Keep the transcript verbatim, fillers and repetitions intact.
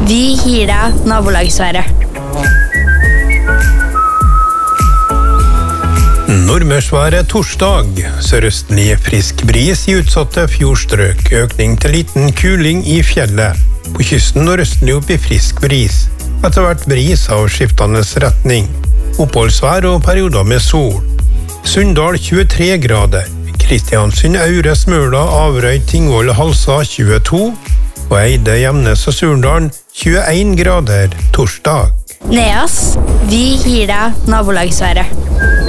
Vi gir deg nabolagsværet. Nordmørsværet torsdag. Sørøstlig frisk bris i utsatte fjordstrøk. Økning til liten kuling i fjellet. På kysten nordøstlig opp i frisk bris. Etter hvert bris av skiftende retning. Oppholdsvær og perioder med sol. Sunndal tjuetre grader. Kristiansund, Aure, Smøla, Averøy, Tingvoll, Halsa tjueto. Og Eide, Gjemnes og Surndalen tjueen grader torsdag. Neas, vi gir deg nabolagsværet.